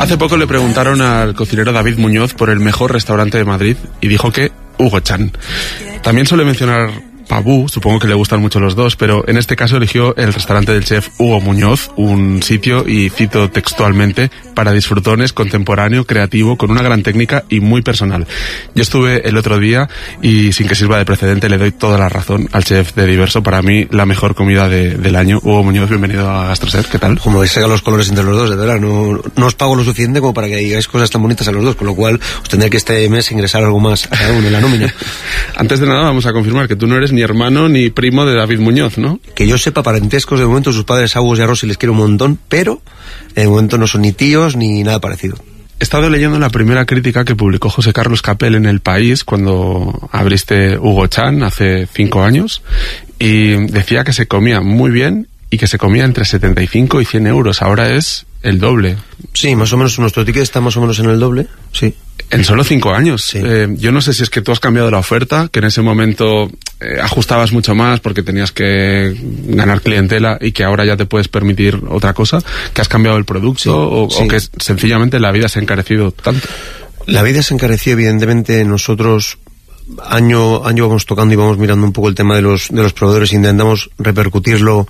Hace poco le preguntaron al cocinero David Muñoz por el mejor restaurante de Madrid y dijo que Hugo Chan. También suele mencionar Pabú, supongo que le gustan mucho los dos, pero en este caso eligió el restaurante del chef Hugo Muñoz, un sitio, y cito textualmente, para disfrutones, contemporáneo, creativo, con una gran técnica y muy personal. Yo estuve el otro día y, sin que sirva de precedente, le doy toda la razón al chef de Diverso. Para mí, la mejor comida del año. Hugo Muñoz, bienvenido a GastroSet, ¿qué tal? Como veis, saca los colores entre los dos, de verdad, no os pago lo suficiente como para que digáis cosas tan bonitas a los dos, con lo cual os tendré que este mes ingresar algo más a cada uno en la nómina. Antes de nada, vamos a confirmar que tú no eres ni hermano ni primo de David Muñoz, ¿no? Que yo sepa, parentescos, de momento sus padres a Hugo y a Rosy les quiero un montón, pero de momento no son ni tíos ni nada parecido. He estado leyendo la primera crítica que publicó José Carlos Capel en El País cuando abriste Hugo Chan hace 5 años, y decía que se comía muy bien y que se comía entre 75 y 100 euros. Ahora es el doble. Sí, más o menos, nuestro ticket está más o menos en el doble, sí. En solo 5 años. Sí. Yo no sé si es que tú has cambiado la oferta, que en ese momento ajustabas mucho más porque tenías que ganar clientela y que ahora ya te puedes permitir otra cosa, que has cambiado el producto, sí, o que sencillamente la vida se ha encarecido tanto. La vida se ha encarecido, evidentemente. Nosotros año vamos tocando y vamos mirando un poco el tema de los proveedores e intentamos repercutirlo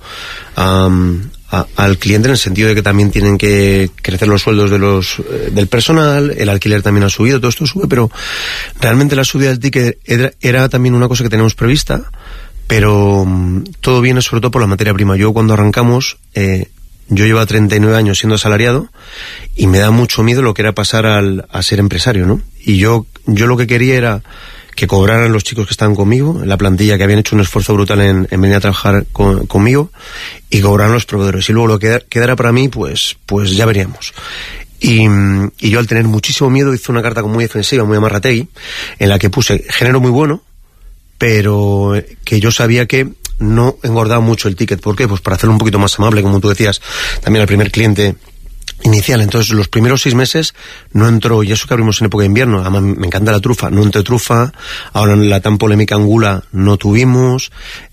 al cliente, en el sentido de que también tienen que crecer los sueldos del personal, el alquiler también ha subido, todo esto sube, pero realmente la subida del ticket era también una cosa que teníamos prevista, pero todo viene sobre todo por la materia prima. Yo, cuando arrancamos, yo llevaba 39 años siendo asalariado y me da mucho miedo lo que era pasar a ser empresario, ¿no? Y yo lo que quería era que cobraran los chicos que estaban conmigo, en la plantilla, que habían hecho un esfuerzo brutal en venir a trabajar conmigo, y cobraran los proveedores. Y luego lo que quedara para mí, pues ya veríamos. Y yo, al tener muchísimo miedo, hice una carta muy defensiva, muy amarrategui, en la que puse género muy bueno, pero que yo sabía que no engordaba mucho el ticket. ¿Por qué? Pues para hacerlo un poquito más amable, como tú decías, también al primer cliente inicial. Entonces, los primeros 6 meses no entró, y eso que abrimos en época de invierno, además me encanta la trufa, no entró trufa. Ahora, en la tan polémica angula no tuvimos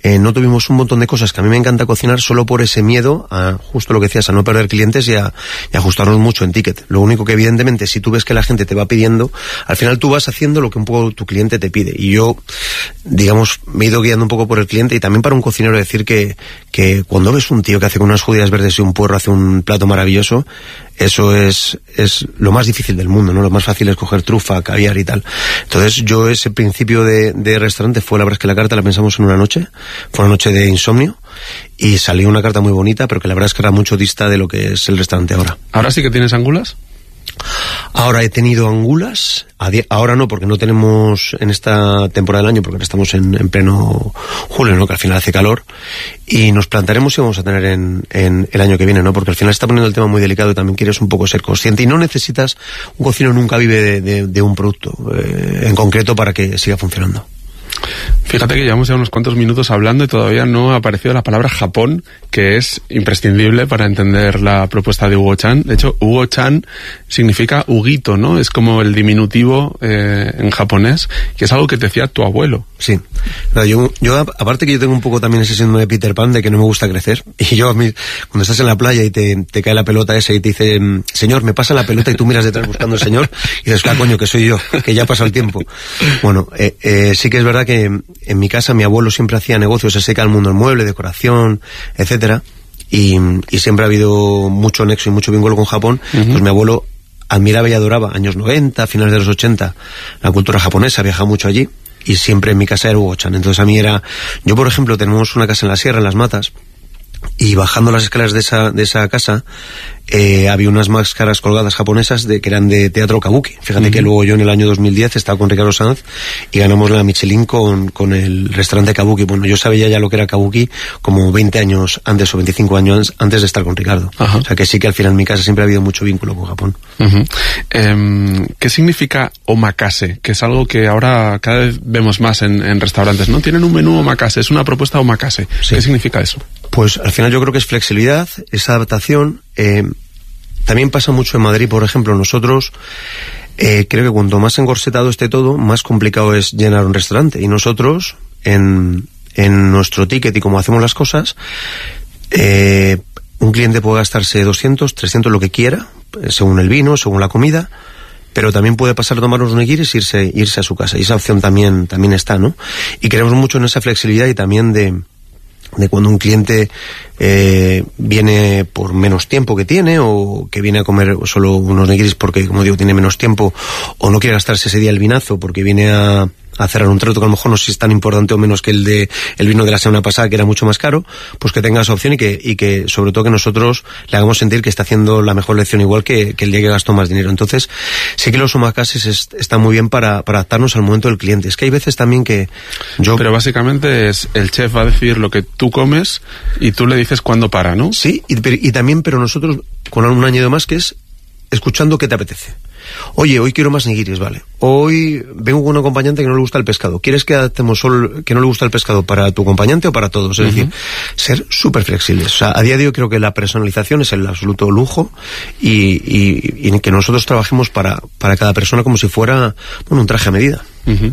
un montón de cosas que a mí me encanta cocinar, solo por ese miedo a, justo lo que decías, a no perder clientes y a ajustarnos mucho en ticket. Lo único que, evidentemente, si tú ves que la gente te va pidiendo, al final tú vas haciendo lo que un poco tu cliente te pide. Y yo, digamos, me he ido guiando un poco por el cliente, y también para un cocinero decir que cuando ves un tío que hace con unas judías verdes y un puerro hace un plato maravilloso, eso es lo más difícil del mundo, ¿no? Lo más fácil es coger trufa, caviar y tal. Entonces, yo, ese principio de restaurante fue, la verdad es que la carta la pensamos en una noche, fue una noche de insomnio, y salió una carta muy bonita, pero que la verdad es que era mucho dista de lo que es el restaurante ahora. ¿Ahora sí que tienes angulas? Ahora he tenido angulas, ahora no, porque no tenemos en esta temporada del año, porque ahora estamos en pleno julio, ¿no? Que al final hace calor, y nos plantaremos si vamos a tener en el año que viene, ¿no? Porque al final está poniendo el tema muy delicado y también quieres un poco ser consciente, y no necesitas, un cocinero nunca vive de un producto en concreto para que siga funcionando. Fíjate que llevamos ya unos cuantos minutos hablando y todavía no ha aparecido la palabra Japón, que es imprescindible para entender la propuesta de Hugo Chan. De hecho, Hugo Chan significa Huguito, ¿no? Es como el diminutivo en japonés, que es algo que te decía tu abuelo. Sí. Yo aparte que yo tengo un poco también ese síndrome de Peter Pan, de que no me gusta crecer, y yo, cuando estás en la playa y te cae la pelota esa y te dice, señor, me pasa la pelota, y tú miras detrás buscando al señor y dices, claro, coño, que soy yo, que ya ha pasado el tiempo. Bueno, sí que es verdad que en mi casa mi abuelo siempre hacía negocios, se dedica al mundo del mueble, decoración, etcétera, y siempre ha habido mucho nexo y mucho vínculo con Japón. Pues mi abuelo admiraba y adoraba, años 90, finales de los 80, la cultura japonesa, viajaba mucho allí, y siempre en mi casa era Hugo Chan. Entonces a mí yo, por ejemplo, tenemos una casa en la sierra, en Las Matas, y bajando las escaleras de esa casa había unas máscaras colgadas japonesas que eran de teatro kabuki. Fíjate que luego yo, en el año 2010, estaba con Ricardo Sanz y ganamos la Michelin con el restaurante kabuki. Bueno, yo sabía ya lo que era kabuki como 20 años antes o 25 años antes de estar con Ricardo. Ajá. O sea que sí, que al final en mi casa siempre ha habido mucho vínculo con Japón. ¿Qué significa omakase? Que es algo que ahora cada vez vemos más en restaurantes, ¿no? Tienen un menú omakase, es una propuesta omakase. Sí. ¿Qué significa eso? Pues al final yo creo que es flexibilidad, es adaptación. También pasa mucho en Madrid, por ejemplo. Nosotros creo que cuanto más encorsetado esté todo, más complicado es llenar un restaurante. Y nosotros, en nuestro ticket y como hacemos las cosas, un cliente puede gastarse 200, 300, lo que quiera, según el vino, según la comida, pero también puede pasar a tomar unos nigiris e irse a su casa, y esa opción también está, ¿no? Y creemos mucho en esa flexibilidad y también de cuando un cliente viene por menos tiempo que tiene, o que viene a comer solo unos nigiris porque, como digo, tiene menos tiempo, o no quiere gastarse ese día el vinazo porque viene a cerrar un trato que a lo mejor no sé si es tan importante o menos que el vino de la semana pasada, que era mucho más caro, pues que tenga esa opción y que sobre todo que nosotros le hagamos sentir que está haciendo la mejor lección, igual que el día que gastó más dinero. Entonces sí que los omacases están muy bien para adaptarnos al momento del cliente. Es que hay veces también que Pero básicamente es el chef va a decir lo que tú comes y tú le dices cuándo para, ¿no? Sí, y también, pero nosotros con un añadido más, que es escuchando qué te apetece. Oye, hoy quiero más nigiris, vale. Hoy vengo con un acompañante que no le gusta el pescado. ¿Quieres que adaptemos solo que no le gusta el pescado para tu acompañante o para todos? Es decir, ser súper flexibles. O sea, a día de hoy creo que la personalización es el absoluto lujo y en que nosotros trabajemos para cada persona como si fuera, un traje a medida.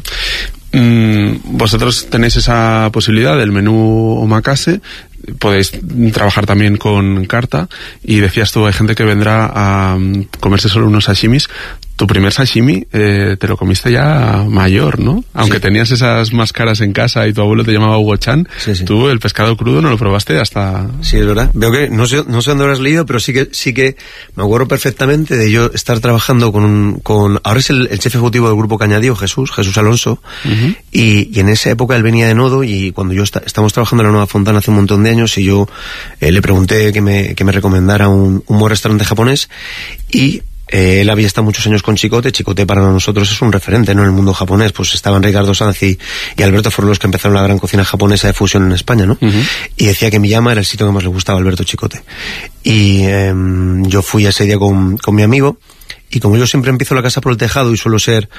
Vosotros tenéis esa posibilidad del menú omakase, podéis trabajar también con carta, y decías tú, hay gente que vendrá a comerse solo unos sashimis. Tu primer sashimi te lo comiste ya mayor, ¿no? Aunque tenías esas máscaras en casa y tu abuelo te llamaba Hugo Chan, tú el pescado crudo no lo probaste hasta... Sí, es verdad. Veo que, no sé dónde lo has leído, pero sí que me acuerdo perfectamente de yo estar trabajando con ahora es el chef ejecutivo del Grupo Cañadío, Jesús Alonso, y en esa época él venía de Nodo, y cuando estábamos trabajando en la Nueva Fontana hace un montón de años, y yo le pregunté que me recomendara un buen restaurante japonés, y él había estado muchos años con Chicote. Chicote para nosotros es un referente, ¿no?, en el mundo japonés. Pues estaban Ricardo Sanz y Alberto, fueron los que empezaron la gran cocina japonesa de fusión en España, ¿no? Y decía que Miyama era el sitio que más le gustaba a Alberto Chicote. Y yo fui ese día con mi amigo, y como yo siempre empiezo la casa por el tejado y suelo ser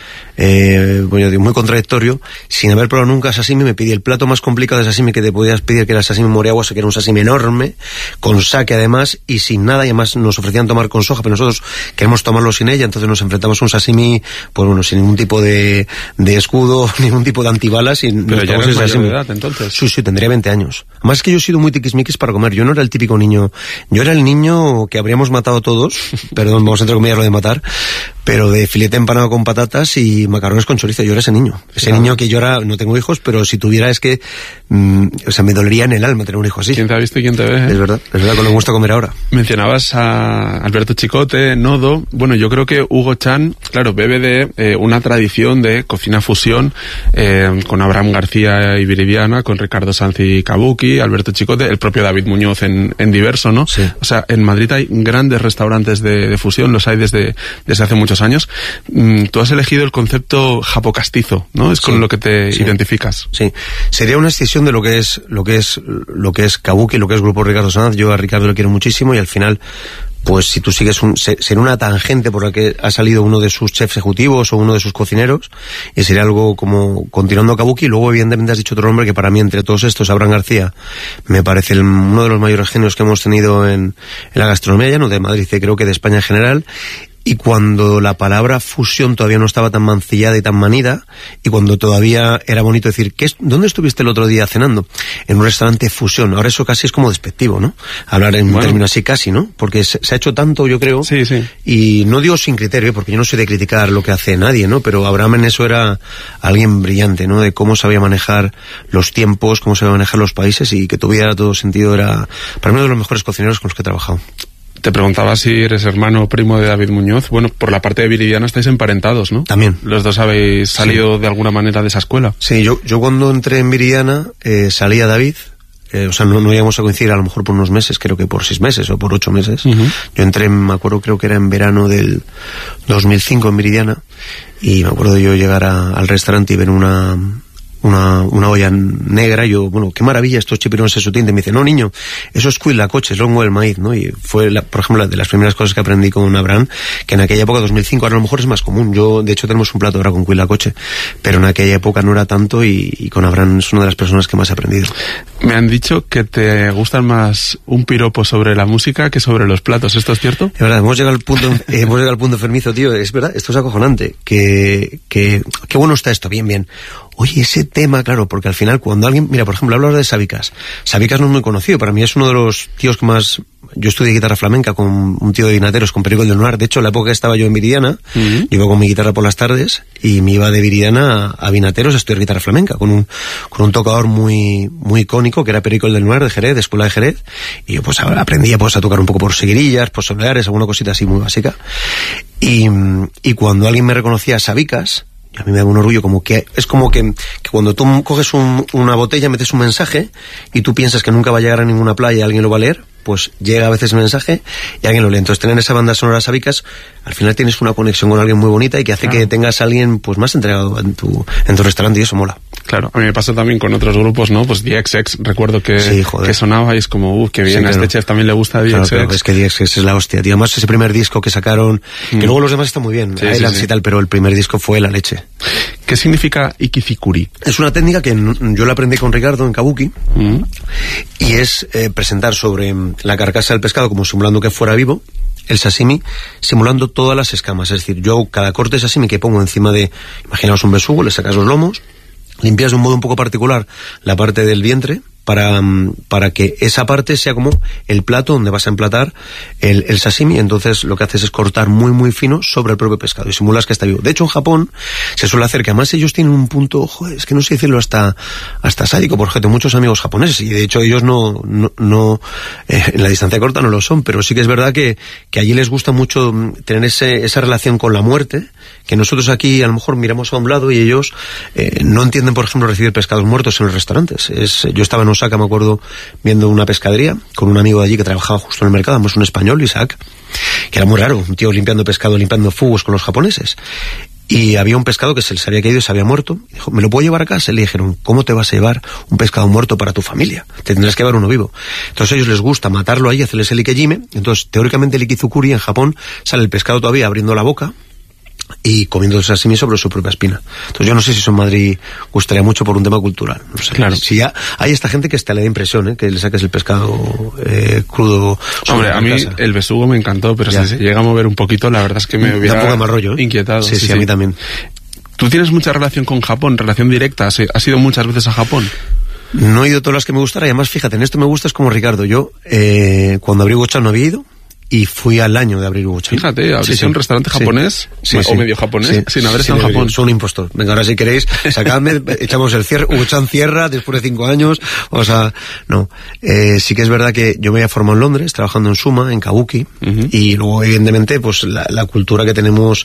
muy contradictorio, sin haber probado nunca sashimi, me pedí el plato más complicado de sashimi que te podías pedir, que era el sashimi moriawa, que era un sashimi enorme, con sake además, y sin nada, y además nos ofrecían tomar con soja, pero nosotros queremos tomarlo sin ella, entonces nos enfrentamos a un sashimi, sin ningún tipo de escudo, ningún tipo de antibalas. Pero ya eres mayor de edad, entonces. Sí, tendría 20 años. Además es que yo he sido muy tiquismiquis para comer. Yo no era el típico niño, yo era el niño que habríamos matado todos, perdón, vamos a entre comillas lo de matar, pero de filete empanado con patatas y macarrones con chorizo. Yo era ese niño. Ese niño que yo ahora no tengo hijos, pero si tuviera es que me dolería en el alma tener un hijo así. ¿Quién te ha visto y quién te ve? Es verdad, que me gusta comer ahora. Mencionabas a Alberto Chicote, Nodo. Bueno, yo creo que Hugo Chan, claro, bebe de una tradición de cocina fusión, con Abraham García y Viridiana, con Ricardo Sanz y Kabuki, Alberto Chicote, el propio David Muñoz en Diverso, ¿no? Sí. O sea, en Madrid hay grandes restaurantes de fusión, los hay desde hace muchos años. Tú has elegido el concepto japocastizo, ¿no? Es con lo que te identificas. Sí. Sería una escisión de lo que es Kabuki, lo que es Grupo Ricardo Sanz. Yo a Ricardo lo quiero muchísimo, y al final, pues si tú sigues sería una tangente por la que ha salido uno de sus chefs ejecutivos o uno de sus cocineros, y sería algo como continuando a Kabuki. Luego evidentemente has dicho otro nombre que para mí, entre todos estos, Abraham García me parece uno de los mayores genios que hemos tenido en la gastronomía, ya no de Madrid, creo que de España en general. Y cuando la palabra fusión todavía no estaba tan mancillada y tan manida, y cuando todavía era bonito decir, ¿dónde estuviste el otro día cenando? En un restaurante fusión. Ahora eso casi es como despectivo, ¿no? Hablar en términos así casi, ¿no? Porque se ha hecho tanto, yo creo. Sí. Y no digo sin criterio, porque yo no soy de criticar lo que hace nadie, ¿no? Pero Abraham en eso era alguien brillante, ¿no? De cómo sabía manejar los tiempos, cómo sabía manejar los países, y que tuviera todo sentido. Era para mí uno de los mejores cocineros con los que he trabajado. Te preguntaba si eres hermano o primo de David Muñoz. Bueno, por la parte de Viridiana estáis emparentados, ¿no? También. Los dos habéis salido de alguna manera de esa escuela. Sí, yo cuando entré en Viridiana salía David. No íbamos a coincidir a lo mejor por unos meses, creo que por 6 meses o por 8 meses. Yo entré, me acuerdo, creo que era en verano del 2005 en Viridiana, y me acuerdo de yo llegar al restaurante y ver una olla negra. Y yo, qué maravilla estos chipirones en su tinte. Me dice, no, niño, eso es cuitlacoche, es longo del maíz, ¿no? Y fue, por ejemplo, de las primeras cosas que aprendí con Abraham, que en aquella época, 2005, ahora a lo mejor es más común. De hecho, tenemos un plato ahora con cuitlacoche, pero en aquella época no era tanto, y con Abraham es una de las personas que más he aprendido. Me han dicho que te gustan más un piropo sobre la música que sobre los platos. ¿Esto es cierto? Es verdad, hemos llegado al punto enfermizo, tío. Es verdad, esto es acojonante. Qué bueno está esto, bien. oye, ese tema, claro, porque al final cuando alguien, mira, por ejemplo, hablas de Sabicas. Sabicas no es muy conocido, para mí es uno de los tíos que más... Yo estudié guitarra flamenca con un tío de Vinateros, con Perico el del Noir. De hecho, en la época que estaba yo en Viridiana, yo iba con mi guitarra por las tardes y me iba de Viridiana a Vinateros a estudiar guitarra flamenca con un tocador muy icónico que era Perico el del Noir de Jerez, de Escuela de Jerez. Y yo pues aprendía pues a tocar un poco por seguirillas, por soleares, alguna cosita así muy básica. Y cuando alguien me reconocía a Sabicas, a mí me da un orgullo, como que es como que cuando tú coges una botella, metes un mensaje y tú piensas que nunca va a llegar a ninguna playa y alguien lo va a leer, pues llega a veces el mensaje y alguien lo lee. Entonces tener esa banda sonora Sabicas, al final tienes una conexión con alguien muy bonita y que hace que tengas a alguien pues más entregado en tu restaurante, y eso mola. Claro, a mí me pasa también con otros grupos, ¿no? Pues DXX, recuerdo que sonaba y es como, qué bien, a este chef también le gusta DXX. Claro, es que DXX es la hostia, tío. Además ese primer disco que sacaron, que luego los demás están muy bien, Islands y tal, pero el primer disco fue la leche. ¿Qué significa ikizikuri? Es una técnica que yo la aprendí con Ricardo en Kabuki, y es presentar sobre la carcasa del pescado como simulando que fuera vivo, el sashimi simulando todas las escamas. Es decir, yo cada corte de sashimi que pongo encima de, imaginaos un besugo, le sacas los lomos, limpias de un modo un poco particular la parte del vientre para que esa parte sea como el plato donde vas a emplatar el sashimi. Entonces lo que haces es cortar muy muy fino sobre el propio pescado y simulas que está vivo. De hecho en Japón se suele hacer, que además ellos tienen un punto, joder, es que no sé decirlo hasta sádico, porque tengo muchos amigos japoneses y de hecho ellos no en la distancia corta no lo son, pero sí que es verdad que allí les gusta mucho tener esa relación con la muerte, que nosotros aquí a lo mejor miramos a un lado y ellos no entienden, por ejemplo, recibir pescados muertos en los restaurantes. Yo estaba en Osaka, me acuerdo, viendo una pescadería con un amigo de allí que trabajaba justo en el mercado, además un español, Isaac, que era muy raro, un tío limpiando pescado, limpiando fugos con los japoneses. Y había un pescado que se les había caído y se había muerto. Y dijo, ¿me lo puedo llevar a casa? Y le dijeron, ¿cómo te vas a llevar un pescado muerto para tu familia? Te tendrás que llevar uno vivo. Entonces a ellos les gusta matarlo ahí, hacerles el ikejime. Entonces, teóricamente el ikizukuri en Japón sale el pescado todavía abriendo la boca y comiendo sashimi sobre su propia espina. Entonces yo no sé si eso en Madrid gustaría mucho por un tema cultural, no sé. Claro. Si ya hay esta gente que hasta le da impresión, que le saques el pescado crudo. Hombre, a mí el besugo me encantó, pero si se llega a mover un poquito, la verdad es que me hubiera un poco más rollo, inquietado. Sí, a mí también. ¿Tú tienes mucha relación con Japón, relación directa? ¿Has ido muchas veces a Japón? No he ido todas las que me gustara, y además, fíjate, en esto me gusta, es como Ricardo. Yo, cuando abrí Hugo-chan no había ido, y fui al año de abrir Hugo-chan. Fíjate, abriste un restaurante japonés, o medio japonés, sin haber estado en Japón. Soy un impostor. Venga, ahora si queréis, sacadme, echamos el cierre. Hugo-chan cierra después de 5 años. O sea, no. Sí que es verdad que yo me había formado en Londres, trabajando en Suma, en Kabuki, y luego, evidentemente, pues la cultura que tenemos,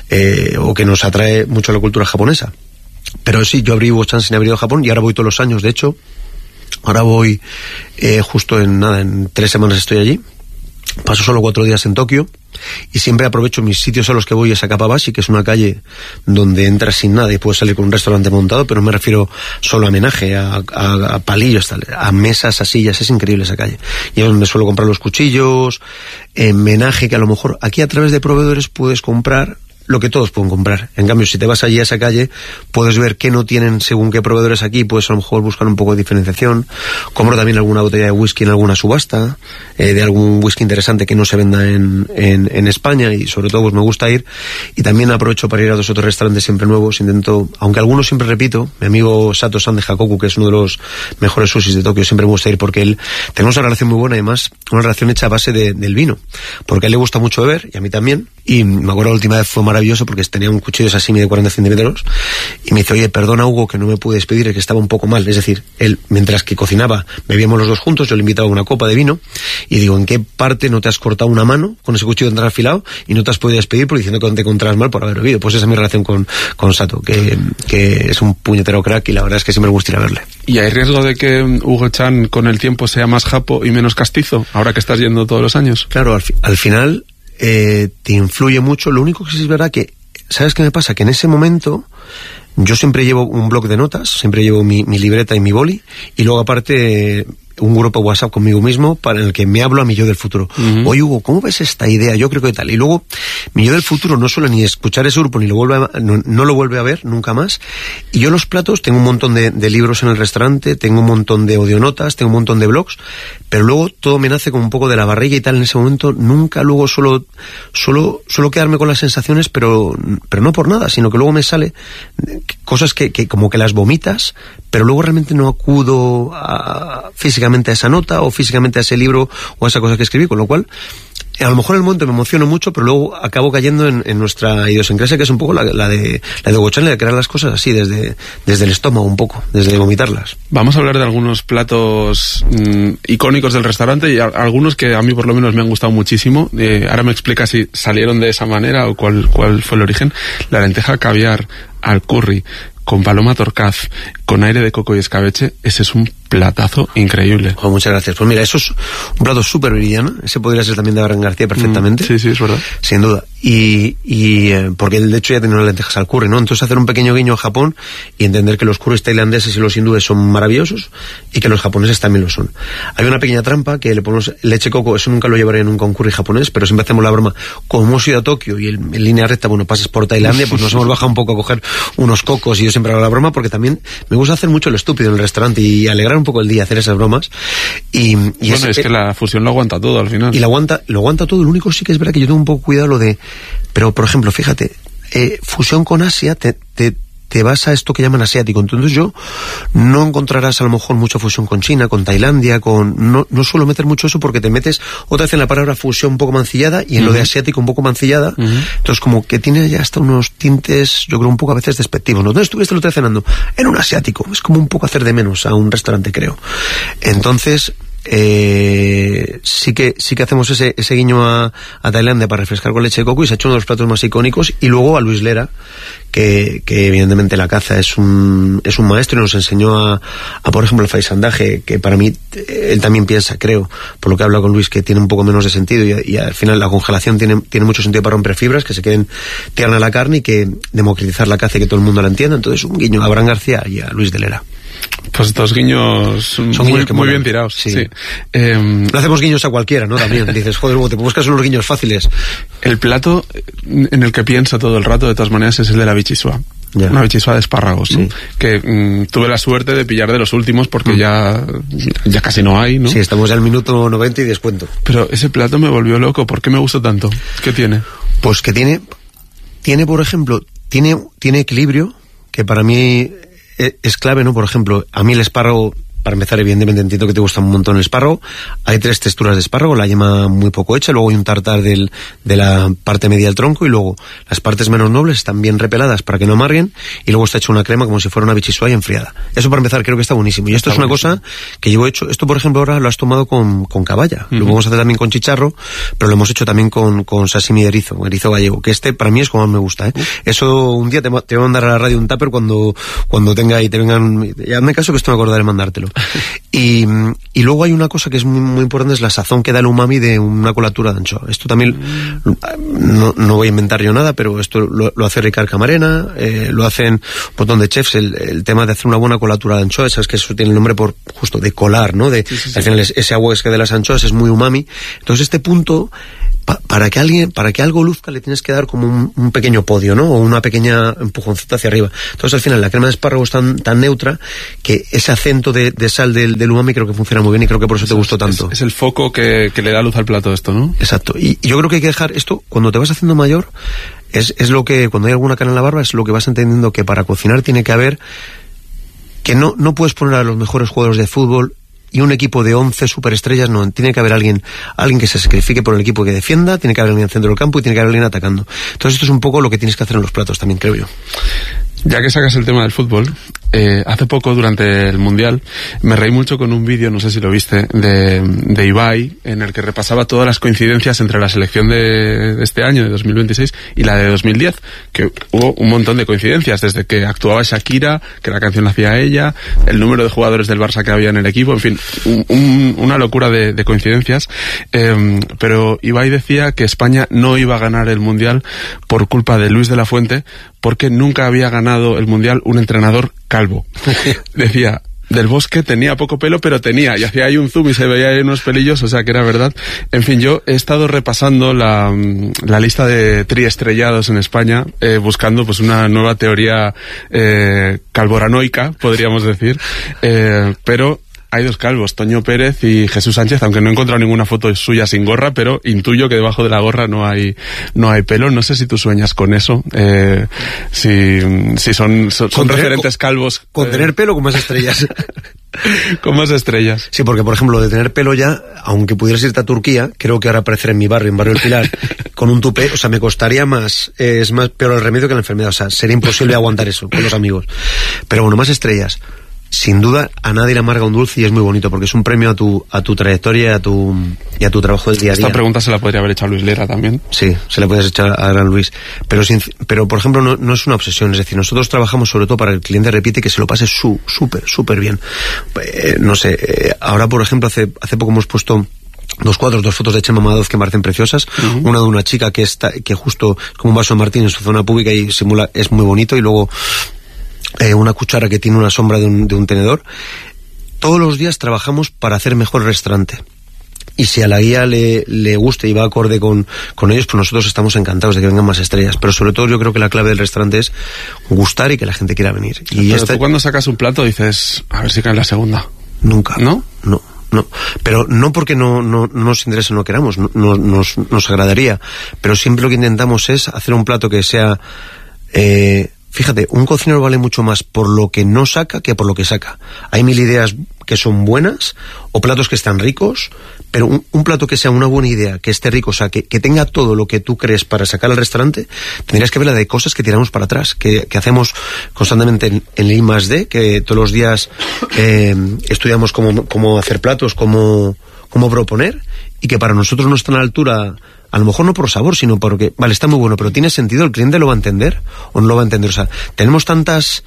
o que nos atrae mucho la cultura japonesa. Pero sí, yo abrí Hugo-chan sin haber ido a Japón, y ahora voy todos los años, de hecho. Ahora voy, justo en 3 semanas estoy allí. Paso solo 4 días en Tokio y siempre aprovecho mis sitios a los que voy, es a Kappabashi, que es una calle donde entras sin nada y puedes salir con un restaurante montado, pero no me refiero solo a homenaje, a palillos, tal, a mesas, a sillas. Es increíble esa calle. Y es donde suelo comprar los cuchillos, homenaje, que a lo mejor aquí a través de proveedores puedes comprar lo que todos pueden comprar. En cambio, si te vas allí a esa calle, puedes ver qué no tienen según qué proveedores aquí, puedes a lo mejor buscar un poco de diferenciación. Compro también alguna botella de whisky en alguna subasta, de algún whisky interesante que no se venda en España, y sobre todo pues me gusta ir, y también aprovecho para ir a 2 o 3 restaurantes siempre nuevos. Intento, aunque algunos siempre repito, mi amigo Sato-san de Hakoku, que es uno de los mejores sushis de Tokio, siempre me gusta ir porque él, tenemos una relación muy buena, además una relación hecha a base del vino, porque a él le gusta mucho beber, y a mí también, y me acuerdo la última vez fue maravilloso porque tenía un cuchillo de sashimi de 40 centímetros y me dice, oye, perdona Hugo que no me pude despedir, es que estaba un poco mal. Es decir, él, mientras que cocinaba, bebíamos los dos juntos, yo le invitaba una copa de vino y digo, ¿en qué parte no te has cortado una mano con ese cuchillo tan afilado y no te has podido despedir por diciendo que te encontrabas mal por haber bebido? Pues esa es mi relación con Sato, que es un puñetero crack, y la verdad es que siempre me gusta ir a verle. ¿Y hay riesgo de que Hugo-chan con el tiempo sea más japo y menos castizo, ahora que estás yendo todos los años? Claro, al final te influye mucho. Lo único que sí es verdad que, ¿sabes qué me pasa? Que en ese momento yo siempre llevo un bloc de notas, siempre llevo mi libreta y mi boli, y luego aparte un grupo WhatsApp conmigo mismo para el que me hablo a mi yo del futuro. Oye, Hugo, ¿cómo ves esta idea? Yo creo que tal. Y luego, mi yo del futuro no suele ni escuchar ese grupo, ni lo vuelve no lo vuelve a ver nunca más. Y yo los platos, tengo un montón de libros en el restaurante, tengo un montón de audionotas, tengo un montón de blogs, pero luego todo me nace como un poco de la barriga y tal en ese momento. Nunca luego suelo quedarme con las sensaciones, pero no por nada, sino que luego me sale cosas que como que las vomitas, pero luego realmente no acudo físicamente a esa nota o físicamente a ese libro o a esa cosa que escribí, con lo cual a lo mejor en el momento me emociono mucho, pero luego acabo cayendo en nuestra idiosincrasia, que es un poco la de Hugo Chan, de crear las cosas así desde el estómago un poco, desde vomitarlas. Vamos a hablar de algunos platos icónicos del restaurante y algunos que a mí por lo menos me han gustado muchísimo. Ahora me explica si salieron de esa manera o cuál fue el origen. La lenteja caviar al curry con paloma torcaz, con aire de coco y escabeche, ese es un platazo increíble. Oh, muchas gracias. Pues mira, eso es un plato súper brillano. Ese podría ser también de Abraham García perfectamente. Sí, es verdad. Sin duda. Y porque él de hecho ya tiene unas lentejas al curry, ¿no? Entonces hacer un pequeño guiño a Japón y entender que los curries tailandeses y los hindúes son maravillosos y que los japoneses también lo son. Hay una pequeña trampa que le ponemos leche coco, eso nunca lo llevaré nunca a un curry japonés, pero siempre hacemos la broma. Como hemos ido a Tokio y en línea recta, bueno, pasas por Tailandia, pues nos hemos bajado un poco a coger unos cocos y yo siempre hago la broma porque también me gusta hacer mucho lo estúpido en el restaurante y alegrar un poco el día, hacer esas bromas. Y bueno, es que la fusión lo aguanta todo al final. Y lo aguanta todo. Lo único sí que es verdad que yo tengo un poco cuidado lo de... Pero, por ejemplo, fíjate, fusión con Asia te vas a esto que llaman asiático. Entonces yo no encontrarás a lo mejor mucha fusión con China, con Tailandia, no suelo meter mucho eso porque te metes otra vez en la palabra fusión un poco mancillada y en lo de asiático un poco mancillada. Entonces como que tiene ya hasta unos tintes, yo creo un poco a veces despectivos, ¿no? Entonces estuviste el otro día cenando en un asiático, es como un poco hacer de menos a un restaurante, creo. Entonces sí que hacemos ese guiño a Tailandia para refrescar con leche de coco y se ha hecho uno de los platos más icónicos. Y luego a Luis Lera, que evidentemente la caza es un maestro y nos enseñó a por ejemplo el faisandaje, que para mí él también piensa, creo, por lo que habla con Luis, que tiene un poco menos de sentido y al final la congelación tiene mucho sentido para romper fibras, que se queden tierna la carne y que democratizar la caza y que todo el mundo la entienda. Entonces un guiño a Abraham García y a Luis de Lera. Pues dos guiños son muy bien tirados. Sí. No hacemos guiños a cualquiera, ¿no? También dices, joder, Hugo, te buscas unos guiños fáciles. El plato en el que pienso todo el rato, de todas maneras, es el de la bichisua. Ya. Una bichisua de espárragos, ¿no? Que tuve la suerte de pillar de los últimos porque ya casi no hay, ¿no? Sí, estamos ya al minuto 90 y descuento. Pero ese plato me volvió loco. ¿Por qué me gustó tanto? ¿Qué tiene? Pues que tiene por ejemplo, tiene equilibrio, que para mí es clave, ¿no? Por ejemplo, a mí el espárrago, para empezar, evidentemente entiendo que te gusta un montón el espárrago. Hay 3 texturas de espárrago, la yema muy poco hecha, luego hay un tartar de la parte media del tronco y luego las partes menos nobles están bien repeladas para que no amarguen y luego está hecho una crema como si fuera una bichisua y enfriada. Eso para empezar creo que está buenísimo. Y esto es una cosa que llevo hecho. Esto, por ejemplo, ahora lo has tomado con caballa. Lo vamos a hacer también con chicharro, pero lo hemos hecho también con sashimi de erizo gallego, que para mí es como más me gusta, ¿eh? Eso un día te voy a mandar a la radio un tupper cuando tenga y te vengan... Ya hazme caso que esto me acordaré de mandártelo. Y luego hay una cosa que es muy, muy importante, es la sazón que da el umami de una colatura de anchoa. Esto también no voy a inventar yo nada, pero esto lo hace Ricard Camarena, lo hacen un montón de chefs, el tema de hacer una buena colatura de anchoa. Sabes que eso tiene el nombre por justo de colar, ¿no? Al final ese agua que de las anchoas es muy umami. Entonces este punto, para que algo luzca, le tienes que dar como un pequeño podio, ¿no? O una pequeña empujoncita hacia arriba. Entonces al final la crema de espárrago es tan neutra que ese acento de sal del umami creo que funciona muy bien y creo que por eso te gustó tanto. Es el foco que le da luz al plato esto, ¿no? Exacto. Y yo creo que hay que dejar esto, cuando te vas haciendo mayor, es lo que, cuando hay alguna cana en la barba, es lo que vas entendiendo, que para cocinar tiene que haber, que no puedes poner a los mejores jugadores de fútbol y un equipo de 11 superestrellas, no, tiene que haber alguien que se sacrifique por el equipo que defienda, tiene que haber alguien en el centro del campo y tiene que haber alguien atacando. Entonces esto es un poco lo que tienes que hacer en los platos también, creo yo. Ya que sacas el tema del fútbol, hace poco, durante el Mundial, me reí mucho con un vídeo, no sé si lo viste, de Ibai, en el que repasaba todas las coincidencias entre la selección de este año, de 2026, y la de 2010, que hubo un montón de coincidencias, desde que actuaba Shakira, que la canción la hacía ella, el número de jugadores del Barça que había en el equipo, en fin, una locura de coincidencias. Pero Ibai decía que España no iba a ganar el Mundial por culpa de Luis de la Fuente, porque nunca había ganado el Mundial un entrenador calvo. Decía, del Bosque tenía poco pelo, pero tenía, y hacía ahí un zoom y se veía ahí unos pelillos, o sea que era verdad. En fin, yo he estado repasando la lista de triestrellados en España, buscando pues una nueva teoría calvoranoica, podríamos decir, pero hay dos calvos, Toño Pérez y Jesús Sánchez, aunque no he encontrado ninguna foto suya sin gorra, pero intuyo que debajo de la gorra no hay pelo. No sé si tú sueñas con eso, si son referentes calvos. Con tener pelo con más estrellas. Con más estrellas. Sí, porque por ejemplo, de tener pelo ya, aunque pudieras irte a Turquía, creo que ahora aparecer en mi barrio, en Barrio del Pilar, con un tupé, o sea, me costaría más, es más peor el remedio que la enfermedad, o sea, sería imposible aguantar eso con los amigos. Pero bueno, más estrellas. Sin duda, a nadie le amarga un dulce y es muy bonito porque es un premio a tu trayectoria y a tu trabajo del día a día. Esta pregunta se la podría haber hecho a Luis Lera también. Sí, se la puedes echar a Gran Luis. Pero por ejemplo, no es una obsesión. Es decir, nosotros trabajamos sobre todo para que el cliente repite que se lo pase súper bien. No sé, ahora por ejemplo, hace poco hemos puesto dos fotos de Chema Madoz que me parecen preciosas. Una de una chica que justo como un vaso de Martín en su zona pública y simula, es muy bonito, y luego una cuchara que tiene una sombra de un tenedor. Todos los días trabajamos para hacer mejor el restaurante. Y si a la guía le gusta y va acorde con ellos, pues nosotros estamos encantados de que vengan más estrellas. Pero sobre todo yo creo que la clave del restaurante es gustar y que la gente quiera venir. Pero tú cuando sacas un plato dices, a ver si cae la segunda. Nunca. ¿No? No. Pero no porque no nos interese o no queramos, nos agradaría. Pero siempre lo que intentamos es hacer un plato que sea... Fíjate, un cocinero vale mucho más por lo que no saca que por lo que saca. Hay mil ideas que son buenas, o platos que están ricos, pero un plato que sea una buena idea, que esté rico, o sea, que tenga todo lo que tú crees para sacar al restaurante, tendrías que ver la de cosas que tiramos para atrás, que hacemos constantemente en el I+D, que todos los días estudiamos cómo hacer platos, cómo proponer, y que para nosotros no están a la altura... A lo mejor no por sabor, sino porque, vale, está muy bueno, pero ¿tiene sentido? ¿El cliente lo va a entender o no lo va a entender? O sea, tenemos tantos,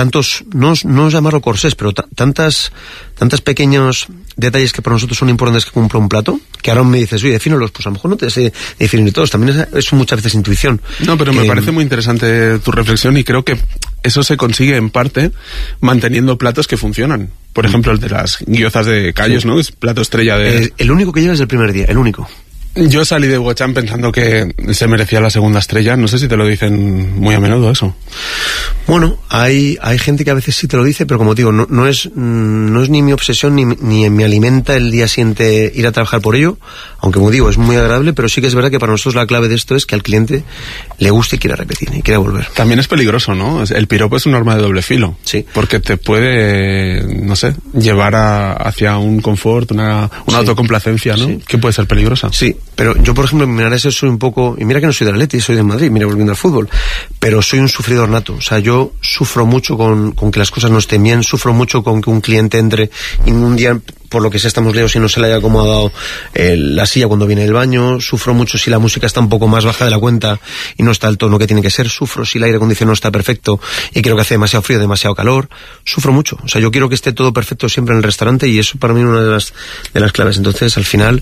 no llamarlo corsés, pero tantos pequeños detalles que para nosotros son importantes que cumpla un plato, que ahora me dices, oye, defínelos, pues a lo mejor no te sé definir todos, también es muchas veces intuición. No, pero me parece muy interesante tu reflexión y creo que eso se consigue en parte manteniendo platos que funcionan. Por ejemplo, el de las guiozas de Callos, sí. ¿No? Es plato estrella de... El único que lleva desde el primer día, el único. Yo salí de Hugo Chan pensando que se merecía la segunda estrella. No sé si te lo dicen muy a menudo eso. Bueno, hay gente que a veces sí te lo dice, pero como digo, no es ni mi obsesión ni me alimenta el día siguiente ir a trabajar por ello, aunque como digo, es muy agradable, pero sí que es verdad que para nosotros la clave de esto es que al cliente le guste y quiera repetir y quiera volver. También es peligroso, ¿no? El piropo es un arma de doble filo. Sí. Porque te puede, no sé, llevar hacia un confort, una autocomplacencia, ¿no? Sí. Que puede ser peligrosa. Sí. Pero yo, por ejemplo, en Minares soy un poco... Y mira que no soy del Atleti, soy de Madrid, mira, volviendo al fútbol. Pero soy un sufridor nato. O sea, yo sufro mucho con que las cosas no estén bien, sufro mucho con que un cliente entre y un día, por lo que sea, estamos lejos y no se le haya acomodado la silla cuando viene del baño. Sufro mucho si la música está un poco más baja de la cuenta y no está al tono que tiene que ser. Sufro si el aire acondicionado está perfecto y creo que hace demasiado frío, demasiado calor. Sufro mucho. O sea, yo quiero que esté todo perfecto siempre en el restaurante y eso para mí es una de las claves. Entonces, al final,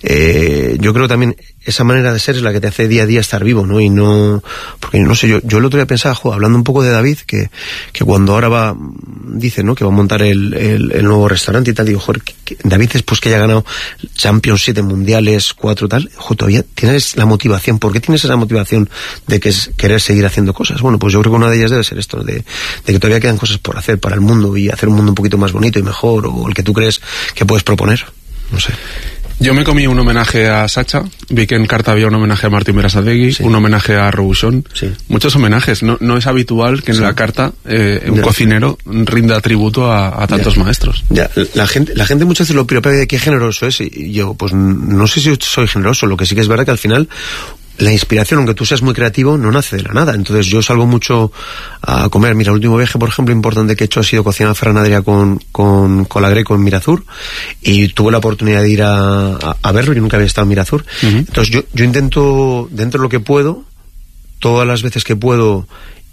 yo creo que también esa manera de ser es la que te hace día a día estar vivo, ¿no? Y no... Porque, no sé, yo el otro día pensaba, hablando un poco de David, que cuando ahora dice, ¿no?, que va a montar el nuevo restaurante y tal, digo, joder, David, después que haya ganado Champions 7 mundiales, 4 tal, todavía tienes la motivación. ¿Por qué tienes esa motivación de que es querer seguir haciendo cosas? Bueno, pues yo creo que una de ellas debe ser esto, de que todavía quedan cosas por hacer para el mundo y hacer un mundo un poquito más bonito y mejor, o el que tú crees que puedes proponer. No sé. Yo me comí un homenaje a Sacha, vi que en carta había un homenaje a Martín Berasategui, sí. Un homenaje a Robuchon, sí. Muchos homenajes. No es habitual que en la carta un cocinero rinda tributo a tantos maestros. Ya, la gente muchas veces lo piropea de qué generoso es, y yo pues no sé si soy generoso, lo que sí que es verdad que al final la inspiración, aunque tú seas muy creativo, no nace de la nada. Entonces yo salgo mucho a comer. Mira, el último viaje, por ejemplo, importante que he hecho ha sido cocinar a Ferran Adrià con la Greco en Mirazur, y tuve la oportunidad de ir a verlo. Yo nunca había estado en Mirazur. Entonces yo intento, dentro de lo que puedo, todas las veces que puedo,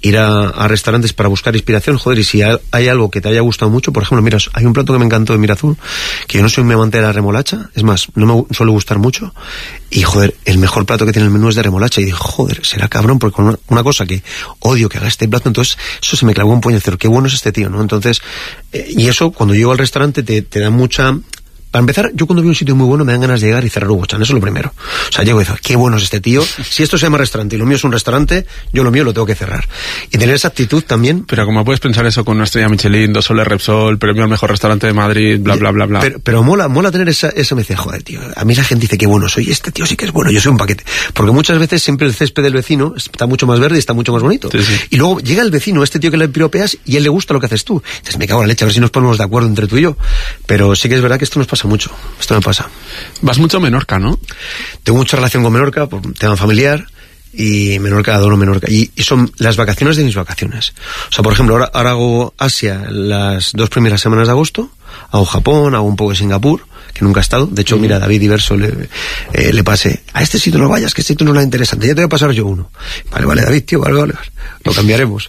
ir a restaurantes para buscar inspiración, joder, y si hay algo que te haya gustado mucho, por ejemplo, mira, hay un plato que me encantó de Mirazul, que yo no soy un amante de la remolacha, es más, no me suele gustar mucho, y joder, el mejor plato que tiene el menú es de remolacha, y dije, joder, será cabrón, porque con una cosa que odio que haga este plato, entonces eso se me clavó un puñetero, qué bueno es este tío, ¿no? Entonces, y eso, cuando llego al restaurante te da mucha... Para empezar, yo cuando veo un sitio muy bueno me dan ganas de llegar y cerrar Hugo Chan, eso es lo primero. O sea, llego y digo, qué bueno es este tío. Si esto se llama restaurante y lo mío es un restaurante, yo lo mío lo tengo que cerrar. Y tener esa actitud también... Pero como puedes pensar eso con una estrella Michelin, 2 soles Repsol, premio al mejor restaurante de Madrid, bla, bla, bla, bla. Pero mola tener esa me decía, joder, tío, a mí la gente dice, qué bueno soy, este tío sí que es bueno, yo soy un paquete. Porque muchas veces siempre el césped del vecino está mucho más verde y está mucho más bonito. Sí, sí. Y luego llega el vecino, este tío que le piropeas, y él le gusta lo que haces tú. Entonces me cago en la leche, a ver si nos ponemos de acuerdo entre tú y yo. Pero sí que es verdad que esto nos pasa mucho. Esto me pasa. Vas mucho a Menorca, ¿no? Tengo mucha relación con Menorca por un tema familiar, y Menorca, adoro Menorca, y son las vacaciones de mis vacaciones. O sea, por ejemplo, ahora hago Asia las 2 primeras semanas de agosto, hago Japón, hago un poco de Singapur, que nunca he estado. De hecho, mira, David Diverso le pasé, a este sitio no vayas, que este sitio no es interesante, ya te voy a pasar yo uno. Vale, David, tío, vale, lo cambiaremos.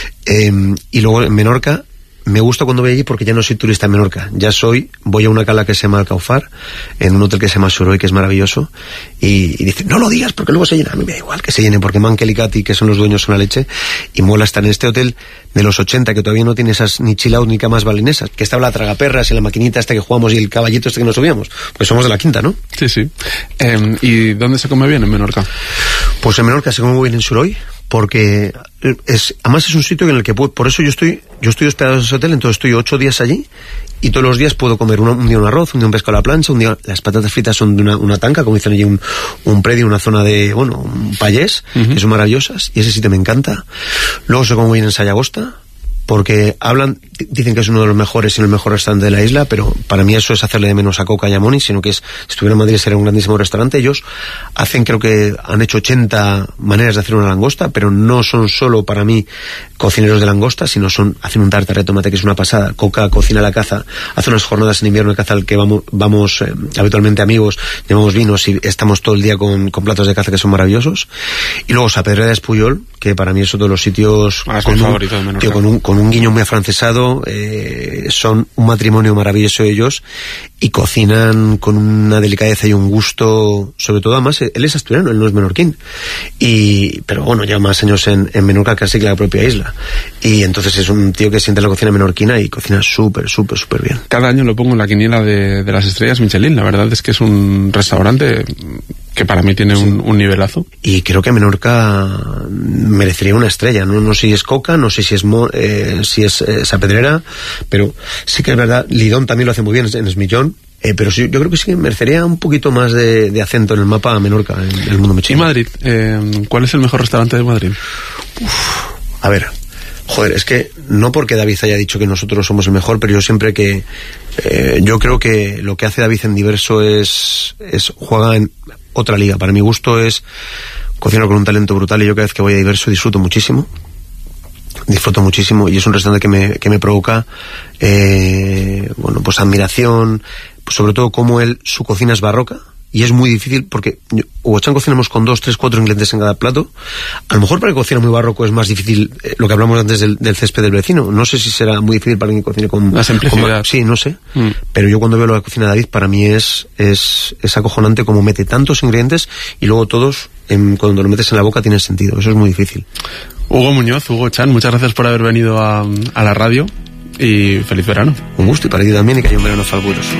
Y luego en Menorca, me gusta cuando voy allí porque ya no soy turista en Menorca. Voy a una cala que se llama Alcaufar, en un hotel que se llama Suroy, que es maravilloso, y dice, no lo digas porque luego se llena. A mí me da igual que se llene, porque Mankel y Katy, que son los dueños, son la leche, y mola estar en este hotel de los 80, que todavía no tiene esas ni chill out ni camas balinesas, que estaba la tragaperras y la maquinita esta que jugamos y el caballito este que nos subíamos. Pues somos de la quinta, ¿no? Sí. ¿Y dónde se come bien en Menorca? Pues en Menorca se come muy bien en Suroy, porque además es un sitio en el que por eso yo estoy hospedado en ese hotel, entonces estoy 8 días allí, y todos los días puedo comer un día un arroz, un día un pescado a la plancha, un día las patatas fritas son de una tanca, como dicen allí, un predio, una zona de, un payés, que son maravillosas, y ese sitio me encanta. Luego se come muy bien en Sayagosta, porque dicen que es uno de los mejores y el mejor restaurante de la isla, pero para mí eso es hacerle de menos a Coca y a Moni, sino que si estuviera en Madrid sería un grandísimo restaurante. Ellos creo que han hecho 80 maneras de hacer una langosta, pero no son solo para mí cocineros de langosta, sino hacen un tartare de tomate que es una pasada. Coca cocina la caza, hace unas jornadas en invierno de caza al que vamos habitualmente amigos, llevamos vinos y estamos todo el día con platos de caza que son maravillosos. Y luego Sapedrera de Espuyol, que para mí es otro de los sitios con un guiño muy afrancesado, son un matrimonio maravilloso ellos, y cocinan con una delicadeza y un gusto, sobre todo. Además él es asturiano, él no es menorquín, pero bueno, lleva más años en Menorca casi que la propia isla, y entonces es un tío que siente la cocina menorquina y cocina súper bien. Cada año lo pongo en la quiniela de las estrellas Michelin. La verdad es que es un restaurante que para mí tiene un nivelazo. Y creo que Menorca merecería una estrella. No sé si es Coca, no sé si es Sapedrera, pero sí que es verdad. Lidón también lo hace muy bien en Esmillón. Pero sí, yo creo que sí que merecería un poquito más de acento en el mapa a Menorca, en el mundo Michelin. ¿Y Madrid? ¿Cuál es el mejor restaurante de Madrid? A ver, joder, es que no porque David haya dicho que nosotros somos el mejor, pero yo siempre yo creo que lo que hace David en Diverso es juega en otra liga. Para mi gusto es cocinar con un talento brutal, y yo cada vez que voy a Diverso disfruto muchísimo, y es un restaurante que me provoca pues admiración, pues sobre todo como su cocina es barroca, y es muy difícil porque Hugo Chan cocinamos con 2, 3, 4 ingredientes en cada plato. A lo mejor para el que cocina muy barroco es más difícil, lo que hablamos antes del césped del vecino. No sé si será muy difícil para alguien que cocine con... La simplicidad. Sí, no sé. Pero yo cuando veo la cocina de David, para mí es acojonante cómo mete tantos ingredientes y luego todos, cuando lo metes en la boca, tienen sentido. Eso es muy difícil. Hugo Muñoz, Hugo Chan, muchas gracias por haber venido a la radio y feliz verano. Un gusto, y para ti también, y que haya un verano fabuloso.